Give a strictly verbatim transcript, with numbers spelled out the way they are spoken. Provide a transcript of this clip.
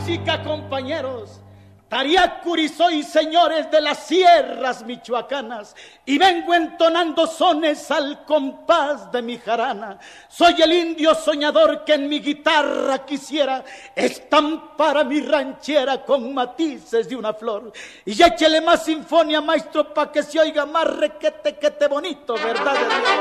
Música, compañeros, Tariacuri soy, señores de las sierras michoacanas, y vengo entonando sones al compás de mi jarana. Soy el indio soñador que en mi guitarra quisiera estampar a mi ranchera con matices de una flor. Y échele más sinfonía, maestro, pa' que se oiga más requete que te bonito, ¿verdad?